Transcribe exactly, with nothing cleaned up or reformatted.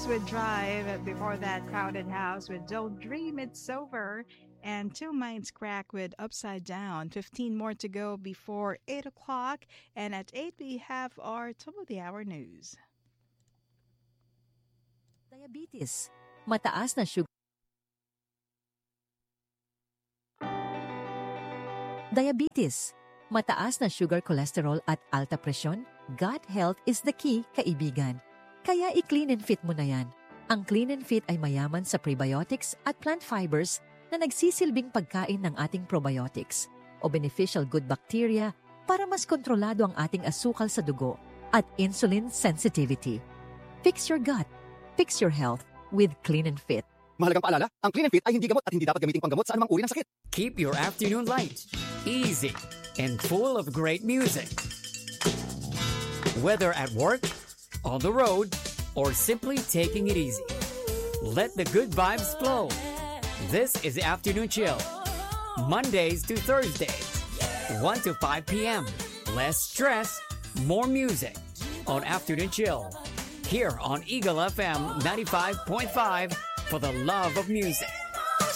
House with Drive. Before that, Crowded House with Don't Dream It's Over. And Two Minds Crack with Upside Down. fifteen more to go before eight o'clock. And at eight, we have our top of the hour news. Diabetes. Mataas na sugar. Diabetes. Mataas na sugar, cholesterol at alta presyon. Gut health is the key, kaibigan. Kaya i-Clean and Fit mo na yan. Ang Clean and Fit ay mayaman sa prebiotics at plant fibers na nagsisilbing pagkain ng ating probiotics o beneficial good bacteria para mas kontrolado ang ating asukal sa dugo at insulin sensitivity. Fix your gut. Fix your health with Clean and Fit. Mahalagang paalala, ang Clean and Fit ay hindi gamot at hindi dapat gamiting panggamot sa anumang uri ng sakit. Keep your afternoon light, easy, and full of great music. Whether at work, on the road, or simply taking it easy, let the good vibes flow. This is Afternoon Chill, Mondays to Thursdays, one to five p.m. Less stress, more music on Afternoon Chill, here on Eagle F M ninety-five point five for the love of music.